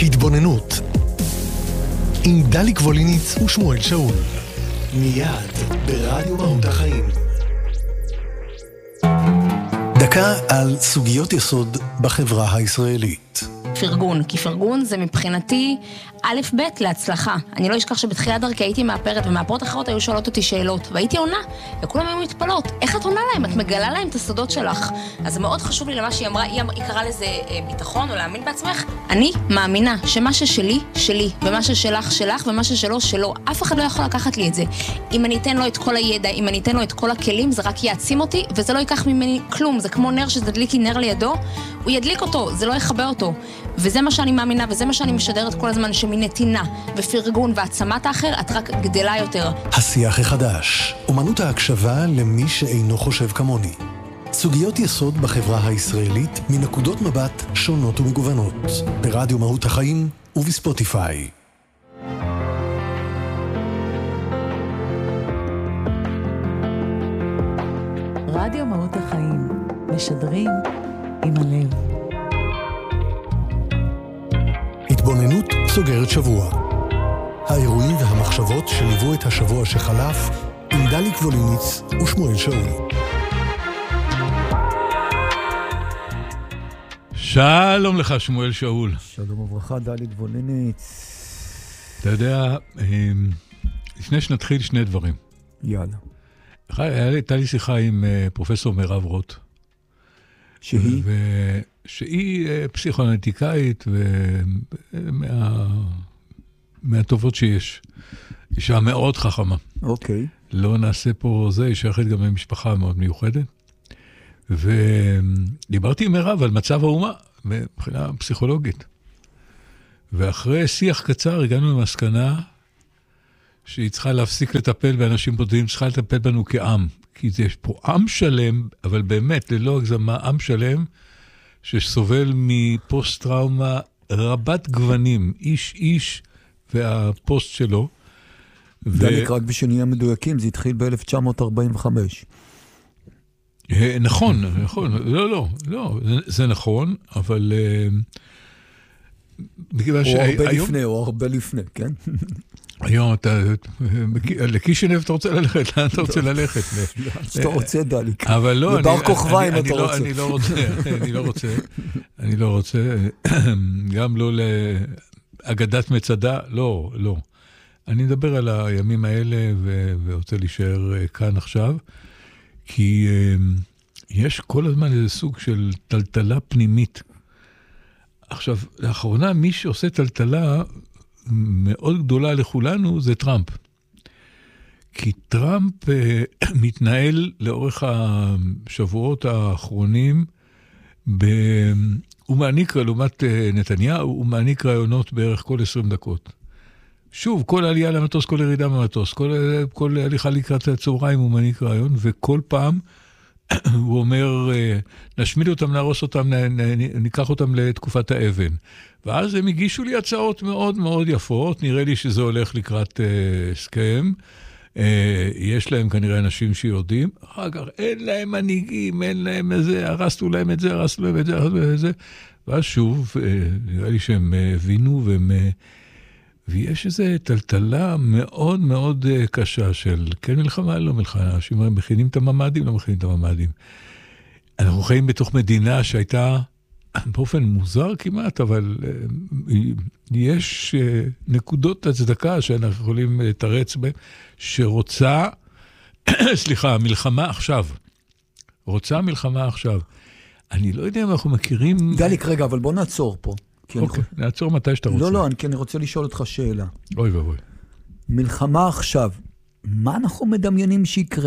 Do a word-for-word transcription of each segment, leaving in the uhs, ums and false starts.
התבוננות עם דליק ווליניץ ושמואל שאול, מיד ברדיו מהות החיים. דקה על סוגיות יסוד בחברה הישראלית. פרגון, כי פרגון זה מבחינתי א' ב' להצלחה. אני לא אשכח שבתחילת דרכי הייתי מאפרת, ומאפרות אחרות היו שואלות אותי שאלות, והייתי עונה, וכולם היו מתפלות. איך את עונה להם? את מגלה להם את הסודות שלך. אז זה מאוד חשוב לי למה שהיא אמרה, היא, היא קראה לזה אה, ביטחון או להאמין בעצמך. אני מאמינה שמה ששלי, שלי, ומה ששלך, שלך, ומה ששלו, שלו. אף אחד לא יכול לקחת לי את זה. אם אני אתן לו את כל הידע, אם אני אתן לו את כל הכלים, זה רק יעצים אותי, וזה לא ייקח ממני כלום. זה כמו נר שתדליקי נר לידו, הוא ידליק אותו, זה לא יחבא אותו. וזה מה שאני מאמינה, וזה מה שאני משדרת כל הזמן, שמנתינה ופרגון והעצמת האחר, את רק גדלה יותר. השיח החדש, אומנות ההקשבה למי שאינו חושב כמוני. סוגיות יסוד בחברה הישראלית מנקודות מבט שונות ומגוונות. ברדיו מהות החיים ובספוטיפיי. רדיו מהות החיים, משדרים עם הלב. התבוננות סוגרת שבוע. האירועים והמחשבות שליוו את השבוע שחלף עם דליק ווליניץ ושמואל שאול. שלום לך שמואל שאול. שלום וברכה דליק ווליניץ. אתה יודע, לפני שנתחיל שני דברים. יאללה. הייתה לי שיחה עם פרופסור מירב רוט. שהיא? שהיא פסיכואנליטיקאית ומה... מהטובות שיש. אישה מאוד חכמה. אוקיי. לא נעשה פה זה, היא שייכת גם למשפחה מאוד מיוחדת. ודיברתי עם מירב על מצב האומה, מבחינה פסיכולוגית. ואחרי שיח קצר הגענו למסקנה שהיא צריכה להפסיק לטפל באנשים בודדים, צריכה לטפל בנו כעם. כי יש פה עם שלם, אבל באמת, ללא הגזמה, עם שלם, שסובל מפוסט-טראומה רבת גוונים, איש איש והפוסט שלו. דליק, ו... רק בשניה מדויקים, זה התחיל ב-אלף תשע מאות ארבעים וחמש. נכון, נכון, לא, לא, לא, זה, זה נכון, אבל... או הרבה היום... לפני, או הרבה לפני, כן? היום אתה, לקישינב אתה רוצה ללכת, לאן אתה רוצה ללכת? אתה רוצה דליק. אבל לא, לבר כוכבא אם אתה רוצה. אני לא רוצה, אני לא רוצה, אני לא רוצה, גם לא לאגדת מצדה, לא, לא. אני מדבר על הימים האלה ורוצה להישאר כאן עכשיו, כי יש כל הזמן איזה סוג של טלטלה פנימית. עכשיו, לאחרונה מי שעושה טלטלה מאוד גדולה לכולנו זה טראמפ. כי טראמפ uh, מתנהל לאורך השבועות האחרונים, ב... הוא מעניק, לעומת uh, נתניהו, הוא מעניק רעיונות בערך כל עשרים דקות. שוב, כל עלייה למטוס, כל ירידה במטוס, כל, כל הליכה לקראת הצהריים הוא מעניק רעיון, וכל פעם הוא אומר, נשמיד אותם, נהרוס אותם, ניקח אותם לתקופת האבן. ואז הם הגישו לי הצעות מאוד מאוד יפות, נראה לי שזה הולך לקראת הסכם, יש להם כנראה אנשים שיודעים, אחר כך אין להם מנהיגים, אין להם איזה, הרסנו להם את זה, הרסנו להם את זה, הרסנו להם את זה, ואז שוב, נראה לי שהם הבינו, והם... ויש איזו טלטלה מאוד מאוד קשה של כן מלחמה, לא מלחמה, אנשים מכינים את הממדים, לא מכינים את הממדים. אנחנו חיים בתוך מדינה שהייתה באופן מוזר כמעט, אבל יש נקודות הצדקה שאנחנו יכולים לתרץ בהן, שרוצה, סליחה, מלחמה עכשיו. רוצה מלחמה עכשיו. אני לא יודע אם אנחנו מכירים... דליק, רגע, אבל בוא נעצור פה. אוקיי, נעצור מתי שאתה רוצה. לא, לא, כי אני רוצה לשאול אותך שאלה. אוי ואבוי. מלחמה עכשיו, מה אנחנו מדמיינים שיקרה?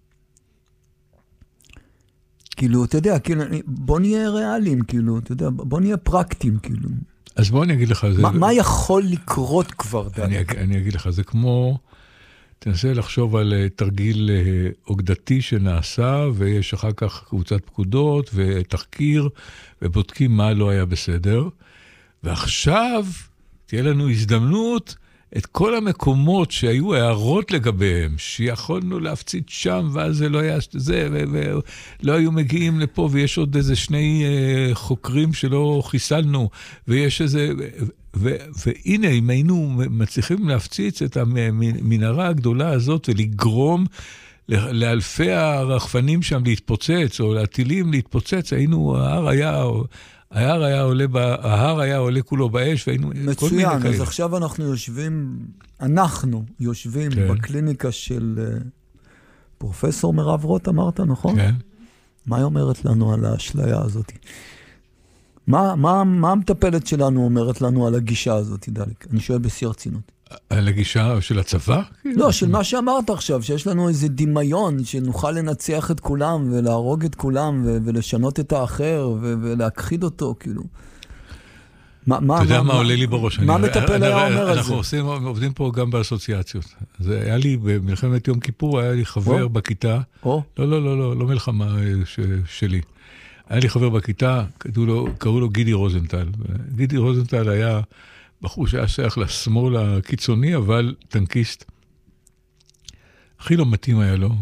כאילו, אתה יודע, כאילו, בוא נהיה ריאליים, כאילו, אתה יודע, בוא נהיה פרקטיים, כאילו. אז בוא אני אגיד לך, זה... מה, מה יכול לקרות כבר, דליק? אני, אני אגיד לך, זה כמו, תנסה לחשוב על תרגיל אוגדתי שנעשה, ויש אחר כך קבוצת פקודות ותחקיר, ובודקים מה לא היה בסדר, ועכשיו תהיה לנו הזדמנות את כל המקומות שהיו הערות לגביהם, שיכולנו להפציץ שם, ואז זה לא היה זה, ולא היו מגיעים לפה, ויש עוד איזה שני חוקרים שלא חיסלנו, ויש איזה, ו, והנה, אם היינו מצליחים להפציץ את המנהרה הגדולה הזאת ולגרום לאלפי הרחפנים שם להתפוצץ, או לטילים להתפוצץ, היינו, ההר היה, ההר היה עולה, ההר היה עולה כולו באש, והיינו כל מיני כאלה. מצוין, אז עכשיו אנחנו יושבים, אנחנו יושבים כן. בקליניקה של פרופסור מירב רוט, אמרת, נכון? כן. מה היא אומרת לנו על האשליה הזאת? מה, מה, מה המטפלת שלנו אומרת לנו על הגישה הזאת, דליק? אני שואל בשיא הרצינות. על הגישה של הצבא? לא, של מה שאמרת עכשיו, שיש לנו איזה דמיון, שנוכל לנצח את כולם, ולהרוג את כולם, ו- ולשנות את האחר, ו- ולהכחיד אותו, כאילו. אתה יודע מה עולה לי בראש? מה מטפל היה אומר על זה? אנחנו עובדים פה גם באסוציאציות. זה היה לי, במלחמת יום כיפור, היה לי חבר בכיתה. לא, לא, לא, לא, לא מלחמה שלי. היה לי חבר בכיתה, קראו לו גידי רוזנטל. גידי רוזנטל היה בחור שהיה שייך לשמאל הקיצוני, אבל טנקיסט. הכי לא מתאים היה לו.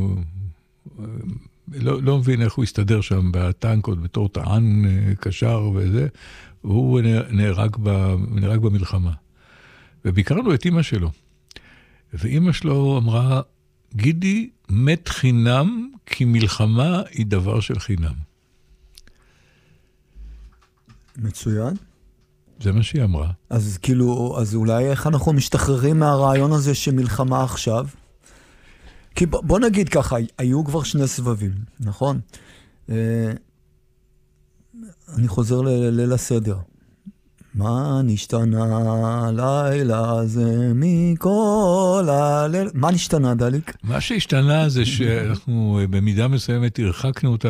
לא, לא מבין איך הוא הסתדר שם בטנק, עוד בתור טען קשר וזה. והוא נהרג, ב, נהרג במלחמה. וביקרנו את אמא שלו. ואמא שלו אמרה, גידי מת חינם, כי מלחמה היא דבר של חינם. מצוין. זה מה שהיא אמרה. אז כאילו, אז אולי איך אנחנו משתחררים מהרעיון הזה שמלחמה עכשיו? כי בוא, בוא נגיד ככה, היו כבר שני סבבים, נכון? אה, אני חוזר לליל הסדר. מה נשתנה לילה זה מכל הליל... מה נשתנה, דליק? מה שהשתנה זה שאנחנו במידה מסוימת הרחקנו אותה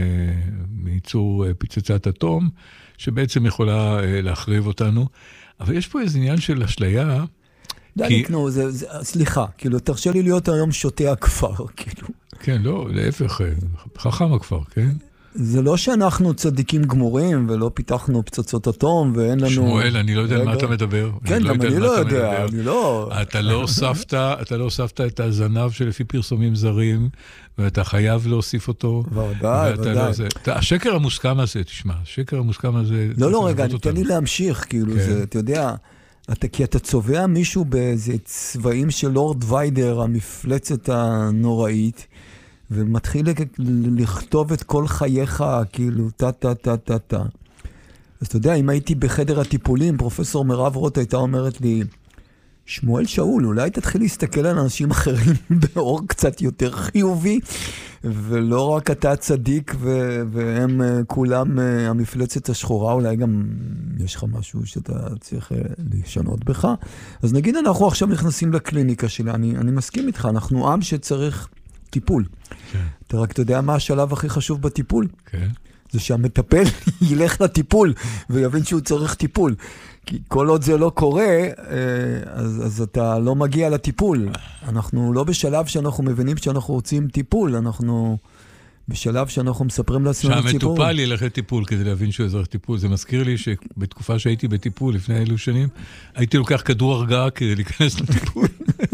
מייצור פצצת אטום, שבעצם יכולה להחריב אותנו. אבל יש פה איזה עניין של אשליה. דליק, נו, זה, זה, סליחה, כאילו, תרשה לי להיות היום שוטה הכפר, כאילו. כן, לא, להפך, חכם הכפר, כן? זה לא שאנחנו צדיקים גמורים, ולא פיתחנו פצצות אטום, ואין לנו... שמואל, אני לא יודע על מה אתה מדבר. כן, גם אני לא יודע, אני לא... אתה לא הוספת, אתה לא הוספת את הזנב שלפי פרסומים זרים, ואתה חייב להוסיף אותו. ודאי, ודאי. השקר המוסכם הזה, תשמע, השקר המוסכם הזה... לא, לא, רגע, תן לי להמשיך, כאילו, זה, אתה יודע, כי אתה צובע מישהו באיזה צבעים של לורד ויידר, המפלצת הנוראית, ומתחיל לכתוב את כל חייך, כאילו, טה, טה, טה, טה, טה. אז אתה יודע, אם הייתי בחדר הטיפולים, פרופסור מירב רוט הייתה אומרת לי, שמואל שאול, אולי תתחיל להסתכל על אנשים אחרים באור קצת יותר חיובי, ולא רק אתה צדיק, ו- והם כולם המפלצת השחורה, אולי גם יש לך משהו שאתה צריך לשנות בך. אז נגיד, אנחנו עכשיו נכנסים לקליניקה שלה, אני, אני מסכים איתך, אנחנו עם שצריך טיפול. כן. אתה רק, אתה יודע מה השלב הכי חשוב בטיפול? כן. זה שהמטפל ילך לטיפול, ויבין שהוא צריך טיפול. כי כל עוד זה לא קורה, אז, אז אתה לא מגיע לטיפול. אנחנו לא בשלב שאנחנו מבינים שאנחנו רוצים טיפול, אנחנו בשלב שאנחנו מספרים לעצמנו טיפול. שהמטופל ילך לטיפול כדי להבין שהוא אזרח טיפול. זה מזכיר לי שבתקופה שהייתי בטיפול לפני אלו שנים, הייתי לוקח כדור הרגעה כדי להיכנס לטיפול.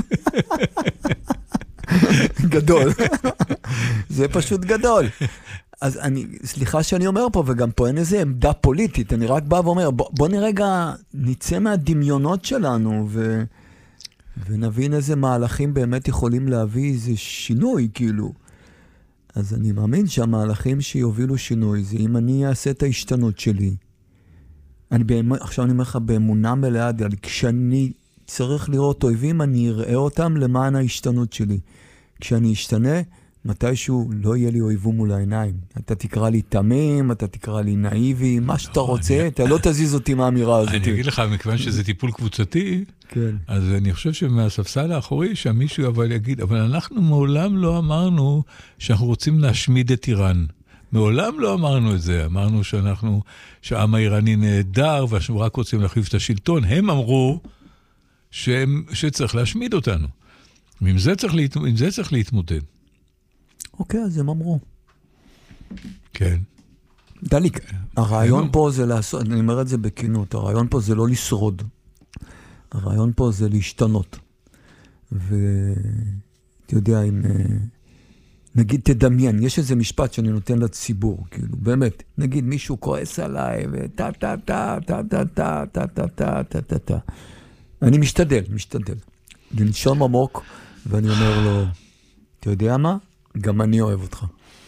גדול. זה פשוט גדול. אז אני, סליחה שאני אומר פה, וגם פה אין איזה עמדה פוליטית, אני רק בא ואומר, בוא, בוא נרגע, נצא מהדמיונות שלנו, ו, ונבין איזה מהלכים באמת יכולים להביא איזה שינוי, כאילו. אז אני מאמין שהמהלכים שיובילו שינוי, זה אם אני אעשה את ההשתנות שלי. אני באמת, עכשיו אני אומר לך, באמונה מלאה, כשאני צריך לראות אויבים, אני אראה אותם למען ההשתנות שלי. כשאני אשתנה, מתישהו לא יהיה לי אויבו מול העיניים. אתה תקרא לי תמים, אתה תקרא לי נאיבי, מה שאתה רוצה, אתה לא תזיז אותי מהאמירה הזאת. אני אגיד לך, מכיוון שזה טיפול קבוצתי, אז אני חושב שמהספסל האחורי, שמישהו אבל יגיד, אבל אנחנו מעולם לא אמרנו שאנחנו רוצים להשמיד את איראן. מעולם לא אמרנו את זה. אמרנו שאנחנו, שהעם האיראני נהדר, ואנחנו רק רוצים להחליף את השלטון. הם אמרו שהם, שצריך להשמיד אותנו. ועם זה צריך, להת... עם זה צריך להתמודד. אוקיי, אז הם אמרו. כן. דליק, הרעיון פה זה לעשות, אני אומר את זה בכנות, הרעיון פה זה לא לשרוד. הרעיון פה זה להשתנות. ואתה יודע, אם, נגיד, תדמיין, יש איזה משפט שאני נותן לציבור, כאילו, באמת, נגיד, מישהו כועס עליי, וטה, טה, טה, טה, טה, טה, טה, טה, טה, טה, טה, טה. אני משתדל, משתדל. לנשום עמוק, ואני אומר לו, אתה יודע מה? גם אני אוהב אותך.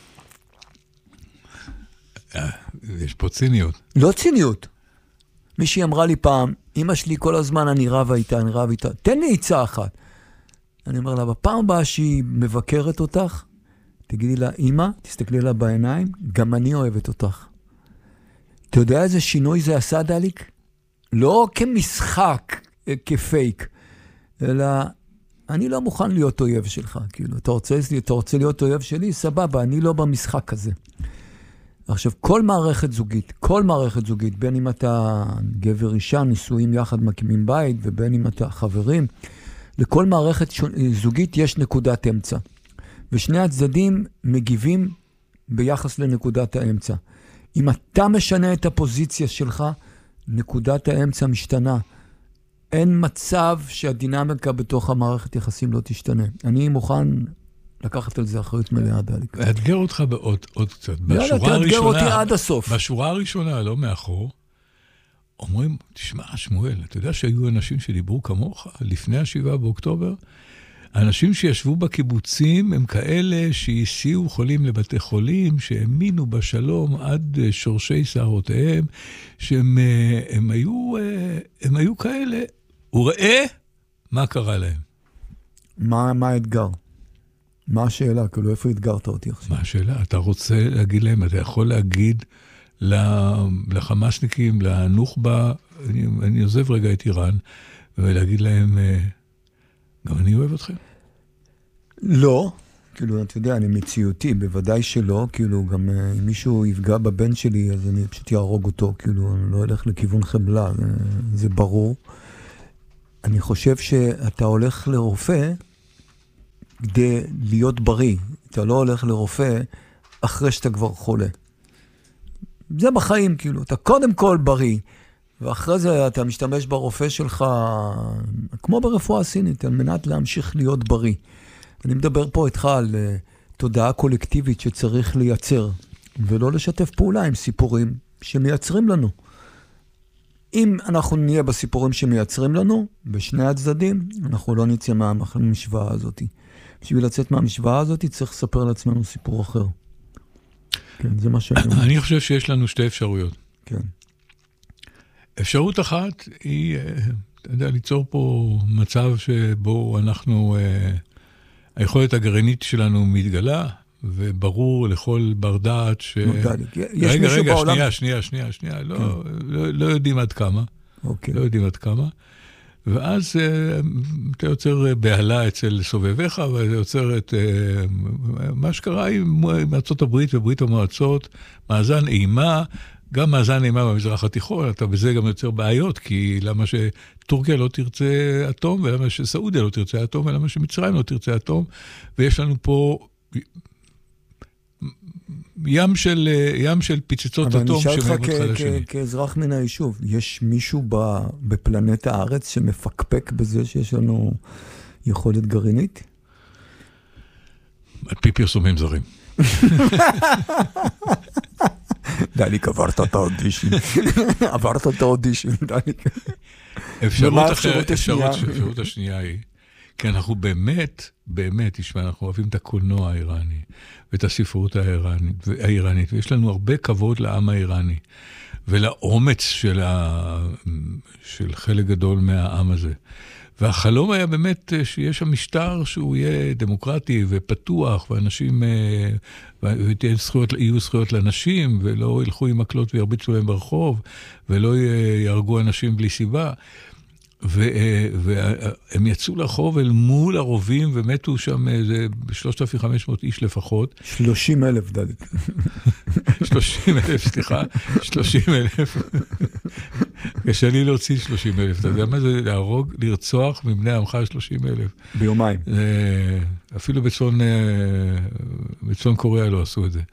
יש פה ציניות. לא ציניות. מישהי אמרה לי פעם, אמא שלי כל הזמן אני רב איתה, אני רב איתה. תן לי עצה אחת. אני אומר לה, בפעם הבאה שהיא מבקרת אותך, תגידי לה, אמא, תסתכלי לה בעיניים, גם אני אוהבת אותך. אתה יודע איזה שינוי זה עשה, דליק? לא כמשחק, כפייק, אלא אני לא מוכן להיות אויב שלך. כאילו, אתה רוצה, אתה רוצה להיות אויב שלי? סבבה, אני לא במשחק הזה. עכשיו, כל מערכת זוגית, כל מערכת זוגית, בין אם אתה גבר אישה, נישואים יחד מקימים בית, ובין אם אתה חברים, לכל מערכת זוגית יש נקודת אמצע. ושני הצדדים מגיבים ביחס לנקודת האמצע. אם אתה משנה את הפוזיציה שלך, נקודת האמצע משתנה. אין מצב שהדינמיקה בתוך המערכת יחסים לא תשתנה. אני מוכן לקחת על זה אחריות מלאה, דליק. לאתגר אותך בעוד עוד קצת. יאללה, תאתגר אותי עד הסוף. בשורה הראשונה, לא מאחור, אומרים, תשמע, שמואל, אתה יודע שהיו אנשים שדיברו כמוך לפני השבעה באוקטובר? האנשים שישבו בקיבוצים הם כאלה שהסיעו חולים לבתי חולים, שהאמינו בשלום עד שורשי שערותיהם, שהם הם היו, הם היו כאלה, וראה מה קרה להם. מה, מה האתגר? מה השאלה? כאילו, איפה התגרת אותי עכשיו? מה השאלה? אתה רוצה להגיד להם, אתה יכול להגיד לחמאסניקים, לנוח'בה, אני, אני עוזב רגע את איראן, ולהגיד להם, גם אני אוהב אתכם? לא, כאילו, אתה יודע, אני מציאותי, בוודאי שלא, כאילו, גם אם מישהו יפגע בבן שלי, אז אני פשוט יהרוג אותו, כאילו, אני לא אלך לכיוון חמלה, זה, זה ברור. אני חושב שאתה הולך לרופא כדי להיות בריא, אתה לא הולך לרופא אחרי שאתה כבר חולה. זה בחיים, כאילו, אתה קודם כל בריא, ואחרי זה אתה משתמש ברופא שלך, כמו ברפואה סינית, על מנת להמשיך להיות בריא. אני מדבר פה איתך על תודעה קולקטיבית שצריך לייצר, ולא לשתף פעולה עם סיפורים שמייצרים לנו. אם אנחנו נהיה בסיפורים שמייצרים לנו, בשני הצדדים, אנחנו לא נצא מהמשוואה הזאת. בשביל לצאת מהמשוואה הזאת, צריך לספר לעצמנו סיפור אחר. כן, זה מה שאני אומר. אני חושב שיש לנו שתי אפשרויות. כן. אפשרות אחת היא, אתה יודע, ליצור פה מצב שבו אנחנו, היכולת הגרעינית שלנו מתגלה, וברור לכל בר דעת ש... רגע, רגע, שנייה, שנייה, שנייה, שנייה, לא, לא, לא יודעים עד כמה. אוקיי. לא יודעים עד כמה. ואז אתה יוצר בהלה אצל סובביך, ואתה יוצר את מה שקרה עם ארצות הברית וברית המועצות, מאזן אימה, גם מאזן אימה במזרח התיכון, אתה בזה גם יוצר בעיות, כי למה שטורקיה לא תרצה אטום, ולמה שסעודיה לא תרצה אטום, ולמה שמצרים לא תרצה אטום, ויש לנו פה ים של, ים של פיצצות אטום שמעבוד אחד לשני. כאזרח מן היישוב, יש מישהו בפלנט הארץ שמפקפק בזה שיש לנו יכולת גרעינית? על פי פרסומים זרים. דליק, עברת את האודישן. עברת את האודישן, דליק. אפשרות אחרת, אפשרות השנייה היא, כי אנחנו באמת, באמת, תשמע, אנחנו אוהבים את הקולנוע האיראני, ואת הספרות האיראנית, האיראנית, ויש לנו הרבה כבוד לעם האיראני, ולאומץ של, ה, של חלק גדול מהעם הזה. והחלום היה באמת שיש שם משטר שהוא יהיה דמוקרטי ופתוח, ואנשים, ויהיו זכויות, יהיו זכויות לאנשים, ולא ילכו עם מקלות וירביצו להם ברחוב, ולא יהרגו אנשים בלי סיבה. והם יצאו לרחוב אל מול הרובים, ומתו שם שלושת אלפים וחמש מאות איש לפחות. שלושים אלף, דליק. שלושים אלף, סליחה, שלושים אלף. קשה לי להוציא שלושים אלף. אתה יודע מה זה להרוג, לרצוח מבני עמך שלושים אלף? ביומיים. אפילו בצפון, בצפון קוריאה לא עשו את זה.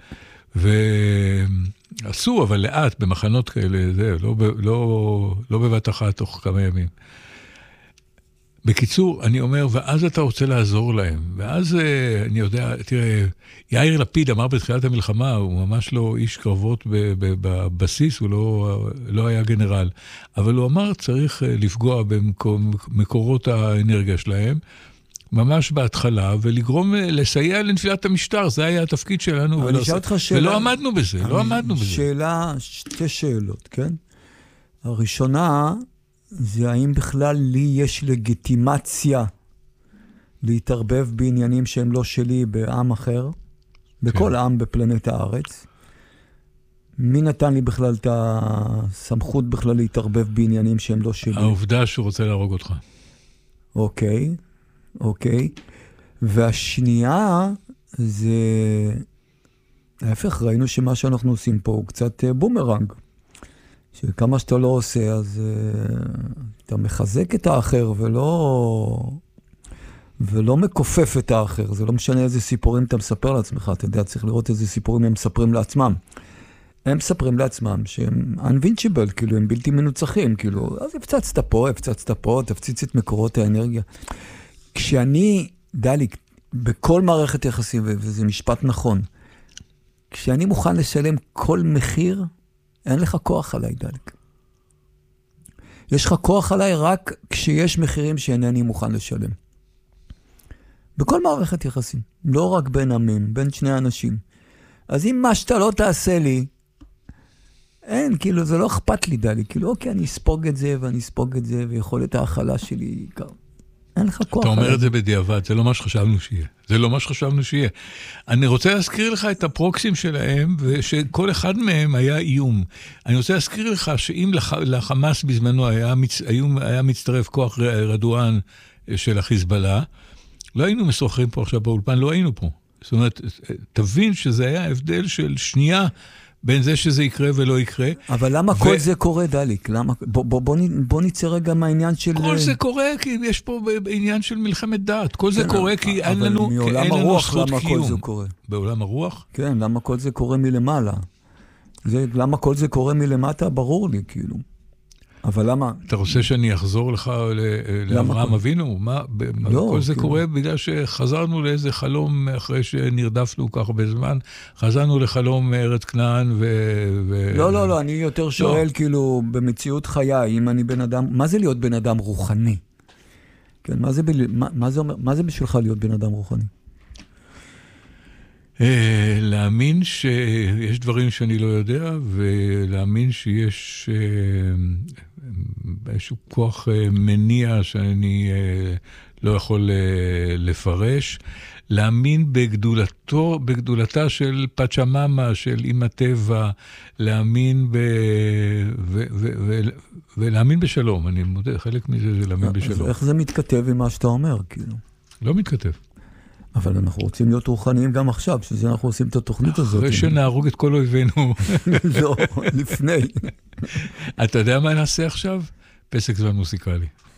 ועשו, אבל לאט, במחנות כאלה, זה, לא, לא, לא בבת אחת, תוך כמה ימים. בקיצור, אני אומר, ואז אתה רוצה לעזור להם. ואז אני יודע, תראה, יאיר לפיד אמר בתחילת המלחמה, הוא ממש לא איש קרבות בבסיס, הוא לא, לא היה גנרל. אבל הוא אמר, צריך לפגוע במקורות האנרגיה שלהם, ממש בהתחלה, ולגרום, לסייע לנפילת המשטר. זה היה התפקיד שלנו, ולא, ולא עמדנו בזה, לא עמדנו בזה. שאלה, שתי שאלות, כן? הראשונה, זה האם בכלל לי יש לגיטימציה להתערבב בעניינים שהם לא שלי בעם אחר, בכל כן. עם בפלנט הארץ. מי נתן לי בכלל את הסמכות בכלל להתערבב בעניינים שהם לא שלי? העובדה שהוא רוצה להרוג אותך. אוקיי, אוקיי. והשנייה זה... ההפך, ראינו שמה שאנחנו עושים פה הוא קצת בומרנג. שכמה שאתה לא עושה, אז uh, אתה מחזק את האחר ולא, ולא מקופף את האחר. זה לא משנה איזה סיפורים אתה מספר לעצמך. אתה יודע, צריך לראות איזה סיפורים הם מספרים לעצמם. הם מספרים לעצמם שהם unvinchable, כאילו, הם בלתי מנוצחים. כאילו, אז הפצצת פה, הפצצת פה, תפציץ את מקורות האנרגיה. כשאני, דליק, בכל מערכת יחסים, וזה משפט נכון, כשאני מוכן לשלם כל מחיר, אין לך כוח עליי, דליק. יש לך כוח עליי רק כשיש מחירים שאינני מוכן לשלם. בכל מערכת יחסים, לא רק בין עמים, בין שני אנשים. אז אם מה שאתה לא תעשה לי, אין, כאילו, זה לא אכפת לי, דליק. כאילו, אוקיי, אני אספוג את זה, ואני אספוג את זה, ויכולת האכלה שלי, אין לך כוח עליי. אתה אומר את זה בדיעבד, זה לא מה שחשבנו שיהיה. זה לא מה שחשבנו שיהיה. אני רוצה להזכיר לך את הפרוקסים שלהם, ושכל אחד מהם היה איום. אני רוצה להזכיר לך שאם לח, לחמאס בזמנו היה, מצ, היה מצטרף כוח רדואן של החיזבאללה, לא היינו משוחחים פה עכשיו באולפן, לא היינו פה. זאת אומרת, תבין שזה היה הבדל של שנייה, בין זה שזה יקרה ולא יקרה. אבל למה ו... כל זה קורה, דליק? למה... בוא, בוא, בוא, בוא נצא רגע מהעניין של... כל זה קורה כי יש פה עניין של מלחמת דת. כל זה קורה כי אין לנו, כי אין לנו זכות קיום. כל זה קורה? בעולם הרוח? כן, למה כל זה קורה מלמעלה? זה, למה כל זה קורה מלמטה? ברור לי, כאילו. אבל למה... אתה רוצה שאני אחזור לך לאברהם אבינו? מה, לא, כל זה כאילו... קורה בגלל שחזרנו לאיזה חלום אחרי שנרדפנו כך בזמן, חזרנו לחלום ארץ כנען ו... ו... לא, לא, לא, אני יותר שואל לא. כאילו במציאות חיי, אם אני בן אדם, מה זה להיות בן אדם רוחני? כן, מה זה, ב... מה, מה זה, מה זה בשבילך להיות בן אדם רוחני? להאמין שיש דברים שאני לא יודע, ולהאמין שיש איזשהו כוח מניע שאני לא יכול לפרש, להאמין בגדולתו, בגדולתה של פצ'ממה, של אמא טבע, להאמין ב... ו... ו... ו... ולהאמין בשלום. אני מודה, חלק מזה זה להאמין בשלום. איך זה מתכתב עם מה שאתה אומר, כאילו? לא מתכתב. אבל אנחנו רוצים להיות רוחניים גם עכשיו, שזה אנחנו עושים את התוכנית הזאת. אחרי שנהרוג את כל אויבינו. לא, לפני. אתה יודע מה נעשה עכשיו? פסק זמן מוסיקלי.